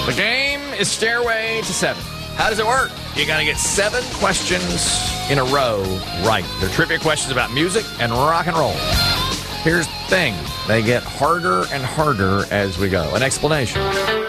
The game is Stairway to 7. How does it work? You got to get 7 questions in a row right. They're trivia questions about music and rock and roll. Here's the thing. They get harder and harder as we go. An explanation.